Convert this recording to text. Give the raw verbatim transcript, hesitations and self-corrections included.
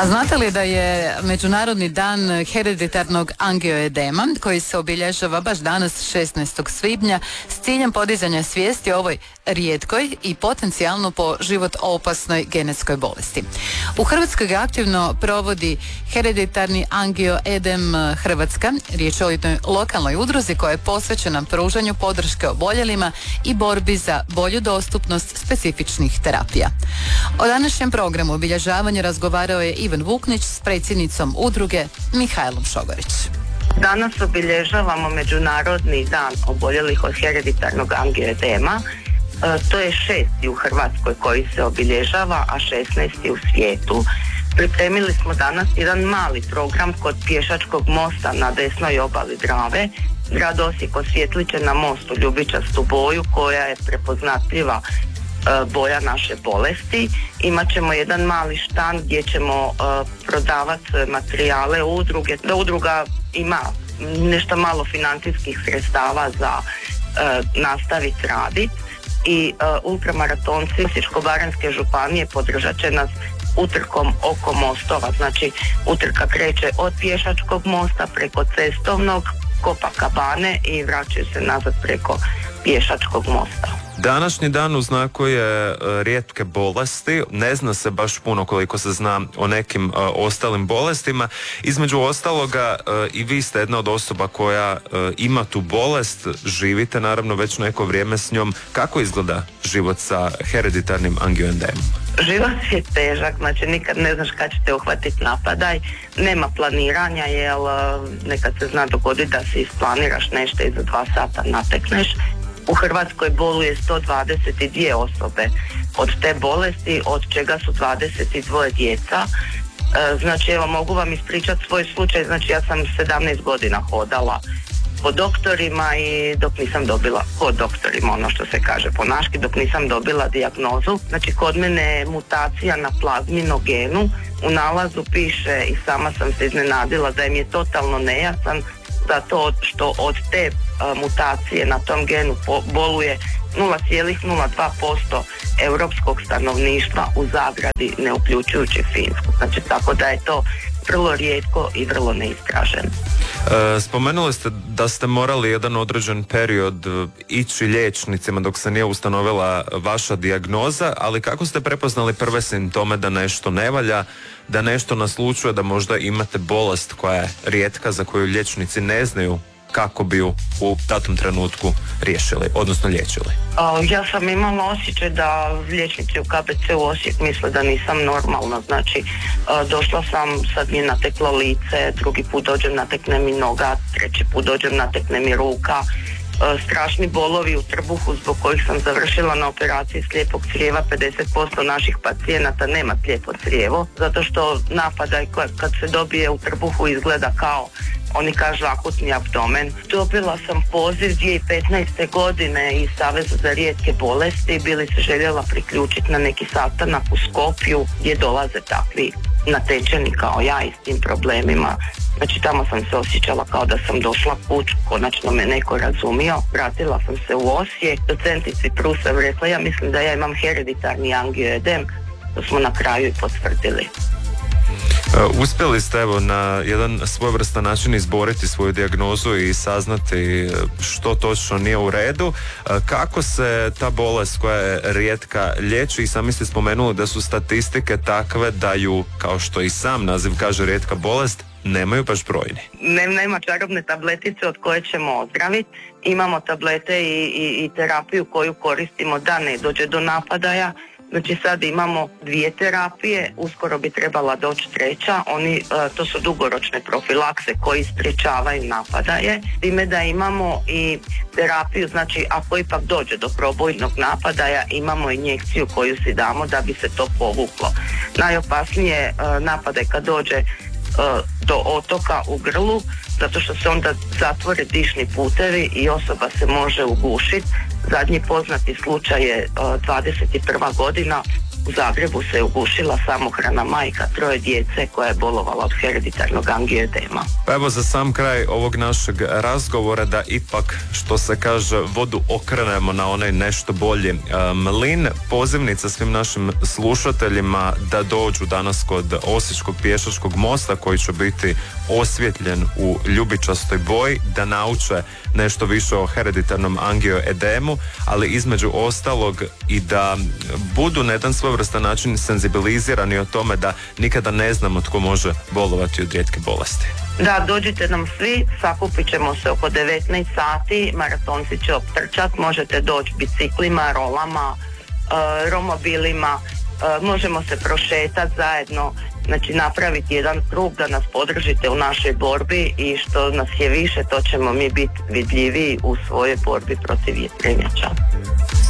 A znate li da je Međunarodni dan hereditarnog angioedema koji se obilježava baš danas šesnaestog svibnja s ciljem podizanja svijesti o ovoj rijetkoj i potencijalno po život opasnoj genetskoj bolesti. U Hrvatskoj ga aktivno provodi Hereditarni angioedem Hrvatska, riječ je o jednoj lokalnoj udruzi koja je posvećena pružanju podrške oboljelima i borbi za bolju dostupnost specifičnih terapija. O današnjem programu obilježavanja razgovarao je Ivan Vuknić s predsjednicom udruge Mihajlom Šogorić. Danas obilježavamo Međunarodni dan oboljelih od hereditarnog angioedema. E, to je šesti u Hrvatskoj koji se obilježava, a šesnaesti u svijetu. Pripremili smo danas jedan mali program kod pješačkog mosta na desnoj obali Drave. Grad Osijek osvijetlit će na mostu ljubičastu boju koja je prepoznatljiva boja naše bolesti. Imaćemo jedan mali štand gdje ćemo uh, prodavati materijale udruge, da udruga ima nešto malo financijskih sredstava za uh, nastaviti raditi i uh, ultramaratonci Osječko-baranjske županije podržat će nas utrkom oko mostova. Znači utrka kreće od pješačkog mosta preko cestovnog, Copacabane i vraćaju se nazad preko pješačkog mosta. Današnji dan u znaku je rijetke bolesti, ne zna se baš puno koliko se zna o nekim uh, ostalim bolestima. Između ostaloga uh, i vi ste jedna od osoba koja uh, ima tu bolest, živite naravno već neko vrijeme s njom. Kako izgleda život sa hereditarnim angioedemom? Život je težak, znači nikad ne znaš kad će te uhvatiti napadaj, nema planiranja jer nekad se zna dogoditi da si isplaniraš nešto i za dva sata natekneš. U Hrvatskoj boluje sto dvadeset dvije osobe od te bolesti, od čega su dvadeset dva djeca. E, znači evo mogu vam ispričati svoj slučaj, znači ja sam sedamnaest godina hodala po doktorima i dok nisam dobila, kod doktorima ono što se kaže po naški, dok nisam dobila dijagnozu. Znači kod mene je mutacija na plazminogenu, u nalazu piše i sama sam se iznenadila da im je totalno nejasan zato što od te uh, mutacije na tom genu po, boluje nula zarez nula dva posto europskog stanovništva u zagradi, ne uključujući Finsku. Znači tako da je to vrlo rijetko i vrlo neistraženo. E, spomenuli ste da ste morali jedan određen period ići liječnicima dok se nije ustanovila vaša dijagnoza, ali kako ste prepoznali prve simptome da nešto ne valja, da nešto naslučuje, da možda imate bolest koja je rijetka, za koju liječnici ne znaju kako bi ju u datom trenutku riješili, odnosno liječili? Uh, ja sam imala osjećaj da liječnici u K B C u Osijek misle da nisam normalna, znači uh, došla sam, sad mi je nateklo lice, drugi put dođem, natekne mi noga, treći put dođem, natekne mi ruka, uh, strašni bolovi u trbuhu zbog kojih sam završila na operaciji slijepog crijeva. Pedeset posto naših pacijenata nema slijepo crijevo, zato što napadaj kad se dobije u trbuhu izgleda kao, oni kažu, akutni abdomen. Dobila sam poziv dvije tisuće petnaeste. godine iz Saveza za rijetke bolesti, bili se željela priključiti na neki sastanak u Skopju gdje dolaze takvi natečeni kao ja i s tim problemima. Znači tamo sam se osjećala kao da sam došla kuću, konačno me neko razumio. Vratila sam se u Osijek, docentici Prusev rekla, ja mislim da ja imam hereditarni angioedem, to smo na kraju i potvrdili. Uh, uspjeli ste evo na jedan svojevrstan način izboriti svoju dijagnozu i saznati što točno nije u redu. Uh, kako se ta bolest koja je rijetka liječi? I sami ste spomenuli da su statistike takve da ju, kao što i sam naziv kaže, rijetka bolest, nemaju baš brojni. Ne, nema čarobne tabletice od koje ćemo ozdraviti. Imamo tablete i, i, i terapiju koju koristimo da ne dođe do napadaja. Znači sad imamo dvije terapije, uskoro bi trebala doći treća, oni, to su dugoročne profilakse koji sprječavaju napadaje, time da imamo i terapiju, znači ako ipak dođe do probojnog napadaja, imamo injekciju koju si damo da bi se to povuklo. Najopasnije napade kad dođe do otoka u grlu, zato što se onda zatvore dišni putevi i osoba se može ugušiti. Zadnji poznati slučaj je dvadeset prva godina, U Zagrebu se ugušila samohrana majka troje djece koja je bolovala od hereditarnog angioedema. Pa evo za sam kraj ovog našeg razgovora da ipak, što se kaže, vodu okrenemo na onaj nešto bolji mlin. Pozivnica svim našim slušateljima da dođu danas kod Osječkog pješačkog mosta koji će biti osvjetljen u ljubičastoj boji, da nauče nešto više o hereditarnom angioedemu, ali između ostalog i da budu na jedan svojevrstan način senzibilizirani o tome da nikada ne znamo tko može bolovati od rijetke bolesti. Da, dođite nam svi, sakupit ćemo se oko devetnaest sati, maratonci će optrčat, možete doći biciklima, rolama, e, romobilima, e, možemo se prošetati zajedno, znači napraviti jedan krug da nas podržite u našoj borbi i što nas je više, to ćemo mi biti vidljiviji u svojoj borbi protiv vjetrenjača.